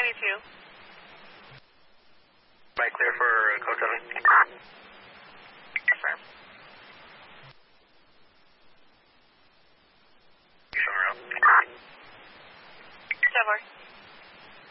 92. Right, clear for code 7. Confirm. Somewhere else. 7.